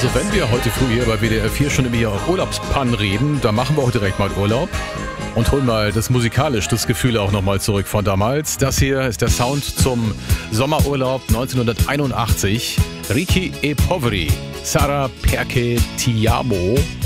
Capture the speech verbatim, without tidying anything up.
Also wenn wir heute früh hier bei W D R vier schon über Urlaubspannen reden, dann machen wir auch direkt mal Urlaub und holen mal das musikalisch, das Gefühl auch nochmal zurück von damals. Das hier ist der Sound zum Sommerurlaub neunzehnhunderteinundachtzig. Ricky e Poveri, Sarà perché ti amo.